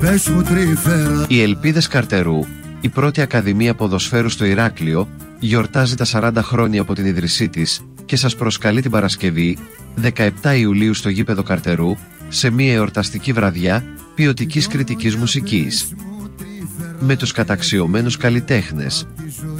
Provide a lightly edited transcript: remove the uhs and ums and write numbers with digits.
Οι Ελπίδες Καρτερού, η πρώτη ακαδημία ποδοσφαίρου στο Ηράκλειο, γιορτάζει τα 40 χρόνια από την ίδρυσή της και σας προσκαλεί την Παρασκευή 17 Ιουλίου στο γήπεδο Καρτερού σε μια εορταστική βραδιά ποιοτικής κριτικής μουσικής με τους καταξιωμένους καλλιτέχνες